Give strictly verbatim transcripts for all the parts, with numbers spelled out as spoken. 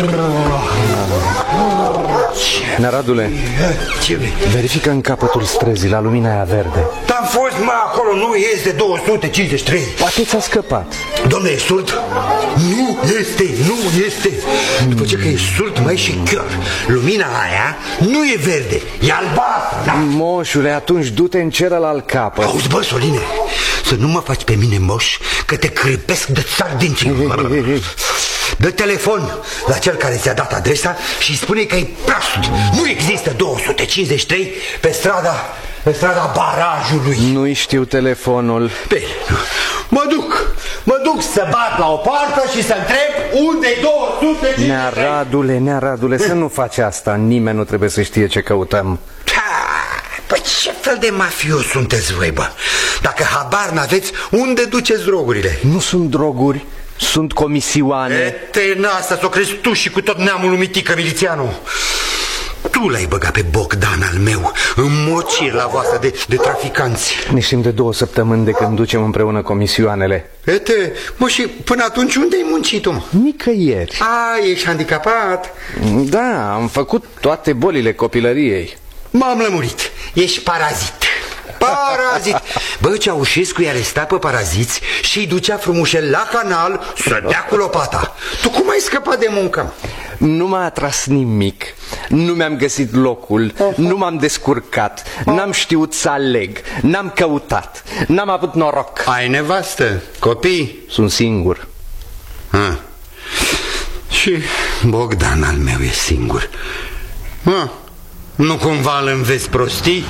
Neradule, ce vrei? verifică în capătul străzii, la lumina aia verde. Dar-am fost, mă, acolo, nu este două sute cincizeci și trei. Poate ți-a scăpat. Dom'le, e surd? Nu este, nu este. După ce că e surd, mai și chiar. Lumina aia nu e verde, e albastră, da? Moșule, atunci du-te în celălalt capăt. Auzi, bă, Soline, să nu mă faci pe mine moș, că te cripesc de țar din ce. Dă telefon la cel care ți-a dat adresa și spune că e prost. Nu există două sute cincizeci și trei pe strada, pe strada barajului. Nu-i știu telefonul. Bine, mă duc, mă duc să bat la o poartă și să întreb unde-i două sute cincizeci și trei. Nearadule, Nearadule, să nu faci asta. Nimeni nu trebuie să știe ce căutăm. Păi ce fel de mafios sunteți voi, bă? Dacă habar n-aveți, unde duceți drogurile? Nu sunt droguri, sunt comisioane. Etena asta s-o crezi tu și cu tot neamul lui Mitică Milițianu. Tu l-ai băgat pe Bogdan al meu în mocir la voastră de, de traficanți. Ne știm de două săptămâni de când ducem împreună comisioanele. Ete, mă, și până atunci unde-ai muncit, mă? Nicăieri. A, ești handicapat? Da, am făcut toate bolile copilăriei. M-am lămurit, ești parazit. Parazit. Bă, Ceaușescu i-a arestat pe paraziți și îi ducea frumușel la canal să dea cu lopata. Tu cum ai scăpat de muncă? Nu m-a atras nimic. Nu mi-am găsit locul. Nu m-am descurcat. N-am știut să aleg. N-am căutat. N-am avut noroc. Ai nevastă? Copii? Sunt singur. Ha. Și Bogdan al meu e singur. Ha. Nu cumva îl înveți prostii?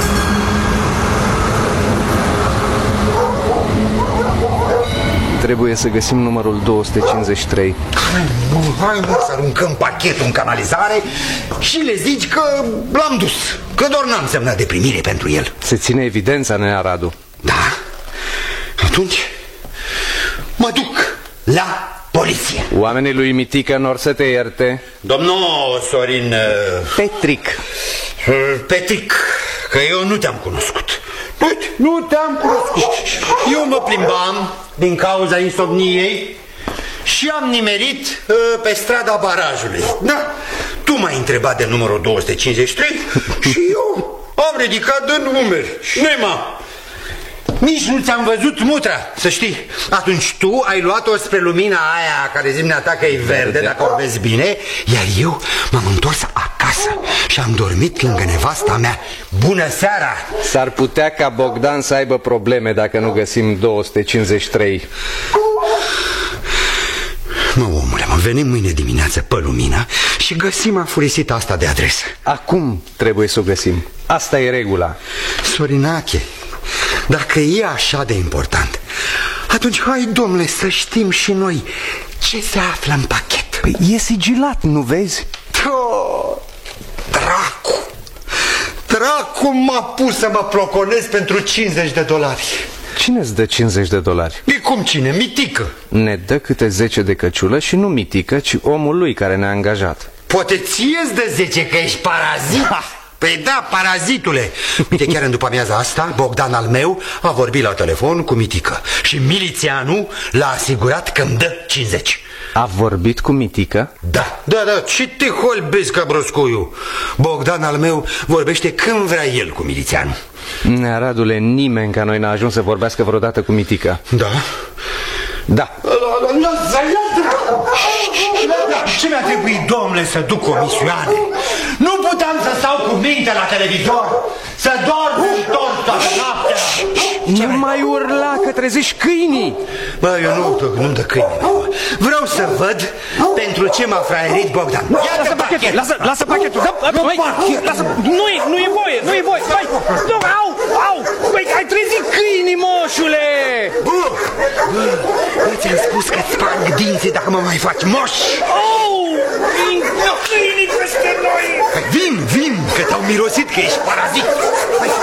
Trebuie să găsim numărul două sute cincizeci și trei. Hai, nu, hai, nu, să aruncăm pachetul în canalizare și le zici că l-am dus, că doar n-am semnat de primire pentru el. Se ține evidența, Nearadu. Da? Atunci mă duc la poliție. Oamenii lui Mitică n-or să te ierte. Domnul Sorin Petric. Petric, că eu nu te-am cunoscut. Uite, nu te-am cunoscut. Eu mă plimbam din cauza insomniei și am nimerit uh, pe strada barajului. Da, tu m-ai întrebat de numărul două sute cincizeci și trei și eu am ridicat de numeri. Nema, nici nu ți-am văzut mutra, să știi. Atunci tu ai luat-o spre lumina aia care zi ta că e verde, dacă o vezi bine. Iar eu m-am întors acasă și am dormit lângă nevasta mea. Bună seara! S-ar putea ca Bogdan să aibă probleme dacă nu găsim două sute cincizeci și trei. Mă, omule, mă, venim mâine dimineață pe lumină și găsim afurisita asta de adresă. Acum trebuie să o găsim. Asta e regula. Sorinache, dacă e așa de important, atunci hai, domnule, să știm și noi ce se află în pachet. Păi e sigilat, nu vezi? Oh, dracu! Dracu m-a pus să mă ploconez pentru cincizeci de dolari. Cine îți dă cincizeci de dolari? E cum cine? Mitică. Ne dă câte zece de căciulă și nu Mitică, ci omul lui care ne-a angajat. Poate ție-ți dă zece că ești parazit? Ha! Păi da, parazitule. Uite, chiar în după amiaza asta, Bogdan al meu a vorbit la telefon cu Mitică și milițianul l-a asigurat că îmi dă cincizeci. A vorbit cu Mitică? Da, da, da, ce te holbezi ca broscoiu? Bogdan al meu vorbește când vrea el cu milițianul. Nearadule, nimeni ca noi n-a ajuns să vorbească vreodată cu Mitică. Da? Da. Ce mi-a trebuit, domnule, să duc comisioane? Nu puteam să stau cu minte la televizor, să dorm în tort toată noaptea. Nu mai urla, că trezești câinii. Bă, eu nu, nu dă câini. Vreau să văd pentru ce m-a fraierit Bogdan. Lasă pachetul, lasă, lasă pachetul. Lasă, nu e, nu e voie, nu e voie. Stai, nu, au, au, băi, ai trezit câinii, moșule. Bă, bă, ți-am spus că-ți sparg dinții dacă mă mai faci moș. Au, vin câinii peste noi. Vin, vin, că te-au mirosit că ești parazit. Hai,